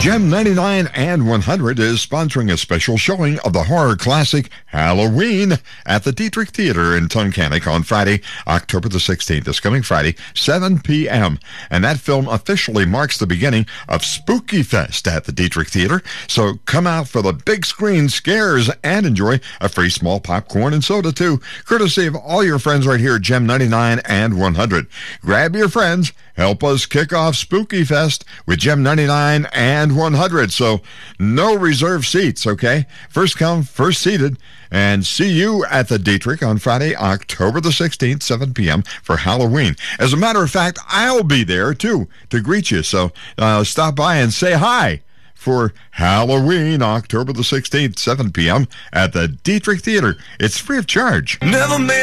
Gem 99 and 100 is sponsoring a special showing of the horror classic Halloween at the Dietrich Theater in Tunkhannock on Friday, October the 16th. This coming Friday, 7 p.m. And that film officially marks the beginning of Spooky Fest at the Dietrich Theater. So come out for the big screen scares and enjoy a free small popcorn and soda too, courtesy of all your friends right here at Gem 99 and 100. Grab your friends. Help us kick off Spooky Fest with Gem 99 and 100. So no reserved seats, okay? First come, first seated. And see you at the Dietrich on Friday, October the 16th, 7 p.m. for Halloween. As a matter of fact, I'll be there, too, to greet you. So stop by and say hi for Halloween, October the 16th, 7 p.m. at the Dietrich Theater. It's free of charge. Never made